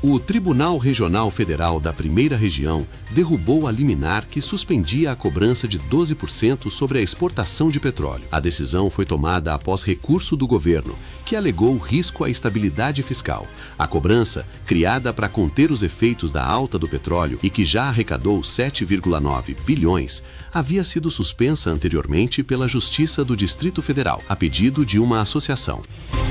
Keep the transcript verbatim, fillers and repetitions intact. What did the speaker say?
O Tribunal Regional Federal da Primeira Região derrubou a liminar que suspendia a cobrança de doze por cento sobre a exportação de petróleo. A decisão foi tomada após recurso do governo, que alegou risco à estabilidade fiscal. A cobrança, criada para conter os efeitos da alta do petróleo e que já arrecadou sete vírgula nove bilhões, havia sido suspensa anteriormente pela Justiça do Distrito Federal, a pedido de uma associação.